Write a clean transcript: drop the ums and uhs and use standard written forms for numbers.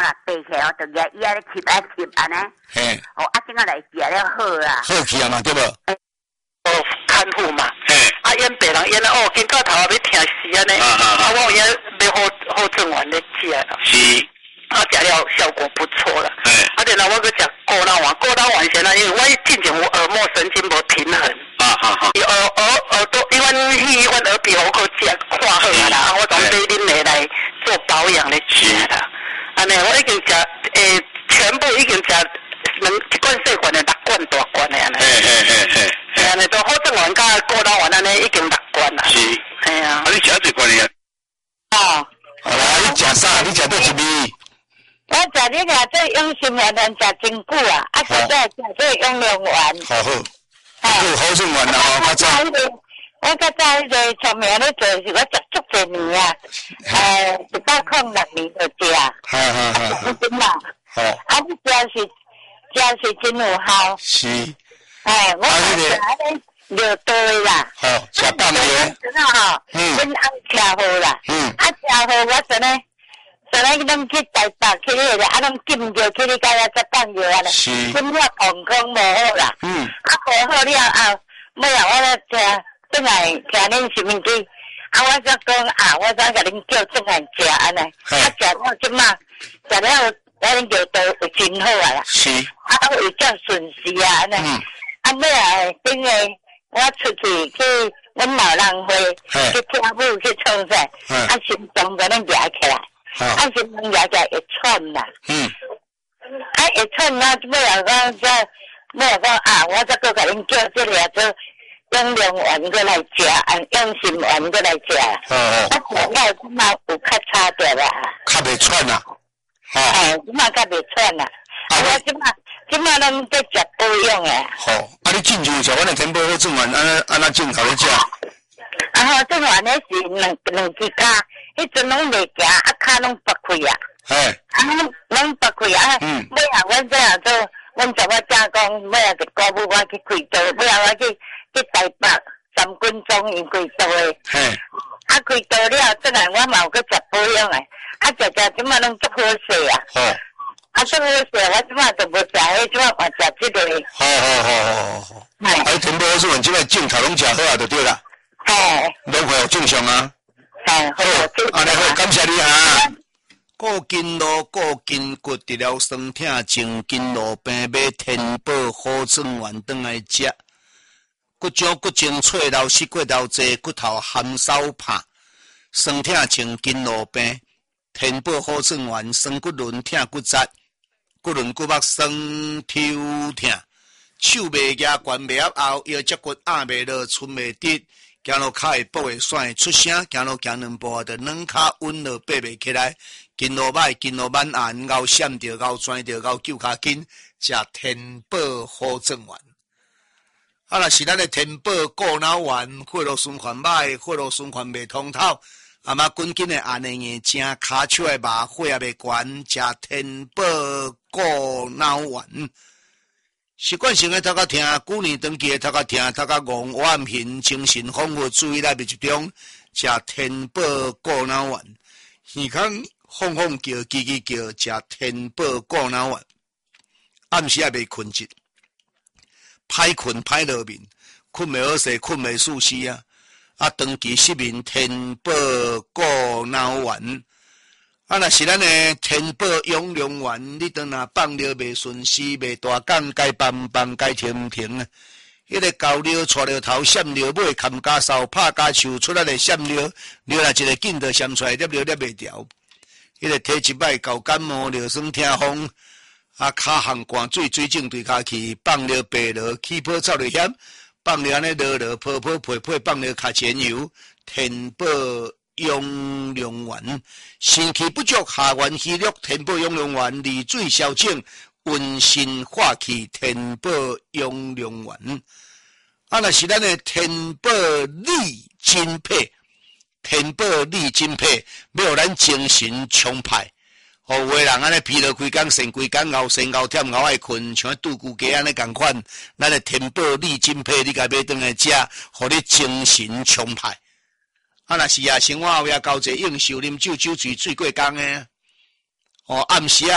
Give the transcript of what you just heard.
甲爬起来，就伊伊咧吸安尼。 嘿。 哦，怎个来食了好啦？ 好去啊嘛，对无？ 哦，看护嘛。嘿。演别人演了哦，见到头要疼死安尼。我演要好正完咧食啦。 是。 食了效果不错啦。然后我去食过脑丸，过脑丸先啦，因为我之前有耳膜神经无平衡。伊耳朵，因为阮耳鼻喉科食看好啊啦，我从买恁的来做保养咧食啦。安尼我已经食全部已经食一罐细罐的6罐大罐的安尼。安尼都好正丸甲过脑丸安尼已经6罐啦。是。系啊。你食几罐呀？ 哦。 好啦，你食啥？你食倒一味？ 我食你俩这用心丸食真久啊，现在食这用量丸。 好，好正丸啦吼，较早。 我较早迄个出名咧做是我食足侪年啊，1906年就食。真嘛。好。你食是真有效。是。我食安尼尿多啦。 好，食放尿。 真啊吼。阮翁吃好啦。吃好我真诶。所以咱去台北去迄个，咱禁药去你家遐才放药安尼，根本膀胱无好啦。无好了后，尾啊我咧食，转来听恁什么机，我则讲我怎甲恁叫转来食安尼，食了即马，食了咱药都有真好啊啦。是。有较顺时啊安尼。尾啊顶个我出去去阮老人会去跳舞去创啥，心脏在恁夹起来。心脏夹起来会喘啦。会喘啦，尾啊讲我再搁甲恁叫这个做用量丸过来食，用心丸过来食。我即马有较差点啦。 较袂喘啦。 即马较袂喘啦。我即马拢在食保养诶。好， 你进前食阮的天宝好正丸，安怎正头咧食？ 正丸咧是两支骹。迄阵拢袂行，骹拢拔开啊！拢拔开啊！尾啊，阮这样做，阮怎么加工？尾啊，就告诉我去开刀，尾啊，我去台北3分钟因开刀诶。开刀了，转来我嘛有去食保养诶，食即马拢足好势啊！足好势，我即马就无食迄，即马嘛食即个。 好。天宝是阮即摆正头拢食好啊，就对啦。拢会有正常啊。好，安尼好，感谢你啊！顾筋络、顾筋骨，治疗酸痛、静筋络病，买天宝好正丸转来食。骨掌、骨精粹、老湿骨头济，骨头含扫拍，酸痛、静筋络病，天宝好正丸，酸骨轮、痛骨节，骨轮骨膜酸、抽痛，手袂夹，关袂合后，腰脊骨压袂落，寸袂直。行路脚会跛会甩出声，行路行2步就软脚稳落爬袂起来，筋络歹，筋络满暗，咬闪着，咬钻着，咬揪脚筋，食天宝好正丸。若是咱的天宝过脑丸，血路循环歹，血路循环袂通透，滚紧的按呢硬正，骹手的麻，血也袂悬，食天宝过脑丸。习惯性的头壳痛，旧年长期的头壳痛，头壳戆，晚眩，精神恍惚，注意力不集中，食天宝过脑丸，耳孔晃晃叫，叽叽叫，食天宝过脑丸，暗时也袂困着，歹困歹落眠，困袂好势，困袂舒适啊！长期失眠，天宝过脑丸。若是咱的天宝养良丸，你当若放尿袂顺时，袂大讲，该放该停啊！迄个高尿、带尿头、闪尿尾、砍家梢、拍家手出来的闪尿，尿若一个紧就闪出来，尿袂掉。迄个体质歹、高感冒、尿酸痛风，骹项寒水，水肿对骹去，放尿白落，起泡臭着险，放尿安尼落泡配，放尿脚前油，天宝养良丸，肾气不足，下元虚弱，天宝养良丸，利水消肿，温心化气，天宝养良丸。若是咱的天宝利精配，天宝利精配，要互咱精神充沛。有的人安尼疲劳规工，神规工，熬神熬忝，熬爱困，像杜骨鸡安尼共款。咱的天宝利精配，你家买转来食，互你精神充沛。若是生活后也交者应酬，啉酒水过工的。暗时